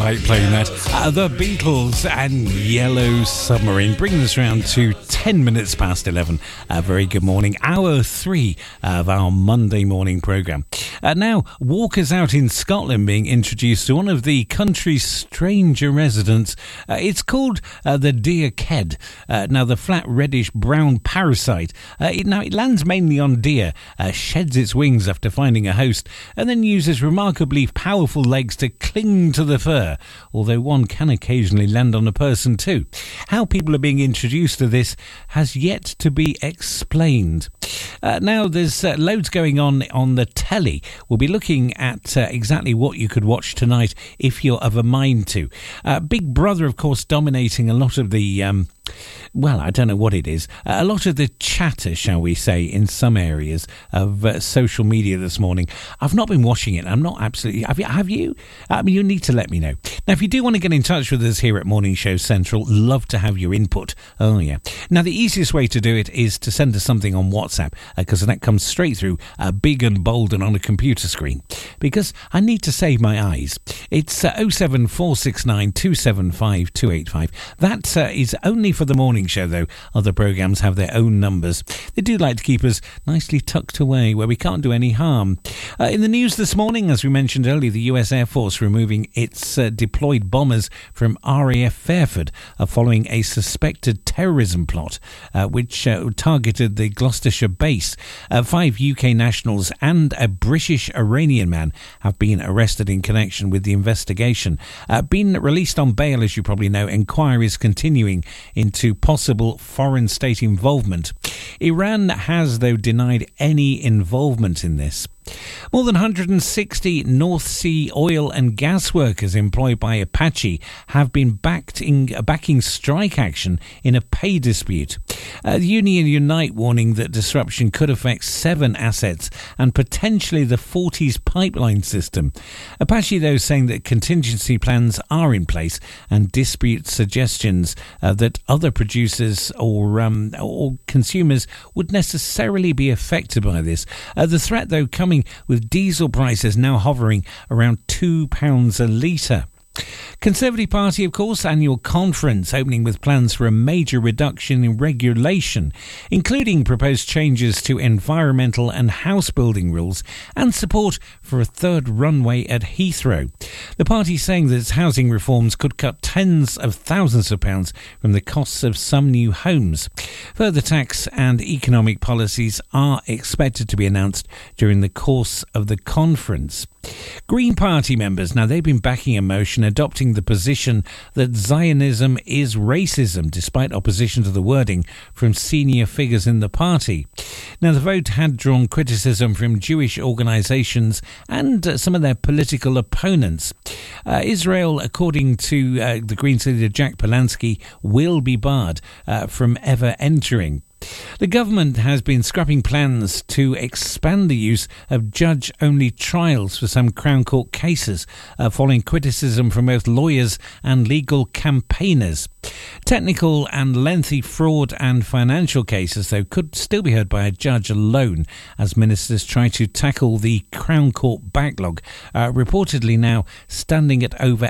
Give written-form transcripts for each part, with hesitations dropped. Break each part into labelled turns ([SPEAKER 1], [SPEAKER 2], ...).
[SPEAKER 1] like playing that. The Beatles and Yellow Submarine, bringing us round to 10 minutes past 11. Very good morning. Hour 3 of our Monday morning programme. Now, walkers out in Scotland being introduced to one of the country's stranger residents. It's called the deer ked. Now, the flat reddish brown parasite. It lands mainly on deer, sheds its wings after finding a host, and then uses remarkably powerful legs to cling to the fur, although one can occasionally land on a person too. How people are being introduced to this has yet to be explained. Now, there's loads going on the telly. We'll be looking at exactly what you could watch tonight if you're of a mind to. Big Brother, of course, dominating a lot of the... well, I don't know what it is. A lot of the chatter, shall we say, in some areas of social media this morning. I've not been watching it. I'm not absolutely... Have you? You need to let me know. Now, if you do want to get in touch with us here at Morning Show Central, love to have your input. Oh, yeah. Now, the easiest way to do it is to send us something on WhatsApp, because that comes straight through, big and bold and on a computer screen. Because I need to save my eyes. It's 07469 275 285. That is only for the morning show, though. Other programmes have their own numbers. They do like to keep us nicely tucked away where we can't do any harm. In the news this morning, as we mentioned earlier, the US Air Force removing its deployed bombers from RAF Fairford following a suspected terrorism plot which targeted the Gloucestershire base. 5 UK nationals and a British Iranian man have been arrested in connection with the investigation. Been released on bail, as you probably know. Inquiries continuing into possible foreign state involvement. Iran has, though, denied any involvement in this. More than 160 North Sea oil and gas workers employed by Apache have been backing strike action in a pay dispute. The union Unite warning that disruption could affect 7 assets and potentially the Forties pipeline system. Apache, though, saying that contingency plans are in place and dispute suggestions that other producers or consumers would necessarily be affected by this. The threat, though, coming with diesel prices now hovering around £2 a litre. Conservative Party, of course, annual conference opening with plans for a major reduction in regulation, including proposed changes to environmental and house building rules and support for a third runway at Heathrow. The party saying that its housing reforms could cut tens of thousands of pounds from the costs of some new homes. Further tax and economic policies are expected to be announced during the course of the conference. Green Party members, now they've been backing a motion adopting the position that Zionism is racism, despite opposition to the wording from senior figures in the party. Now, the vote had drawn criticism from Jewish organisations and some of their political opponents. Israel, according to the Greens leader Jack Polanski, will be barred from ever entering. The government has been scrapping plans to expand the use of judge-only trials for some Crown Court cases, following criticism from both lawyers and legal campaigners. Technical and lengthy fraud and financial cases, though, could still be heard by a judge alone as ministers try to tackle the Crown Court backlog, reportedly now standing at over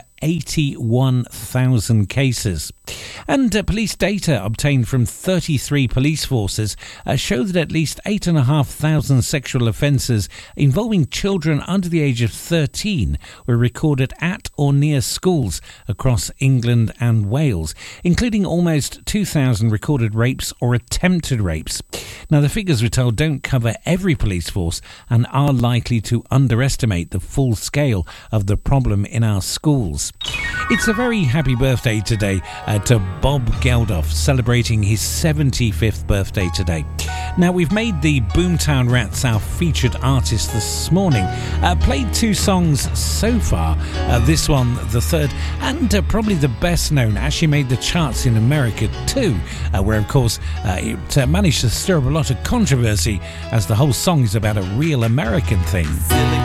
[SPEAKER 1] 81,000 cases. And police data obtained from 33 police forces show that at least 8,500 sexual offences involving children under the age of 13 were recorded at or near schools across England and Wales, including almost 2,000 recorded rapes or attempted rapes. Now, the figures, we're told, don't cover every police force and are likely to underestimate the full scale of the problem in our schools. It's a very happy birthday today to Bob Geldof, celebrating his 75th birthday today. Now, we've made the Boomtown Rats our featured artist this morning. Played 2 songs so far. This one, the third, and probably the best known, actually made the charts in America too, where, of course, it managed to stir up a lot of controversy as the whole song is about a real American thing.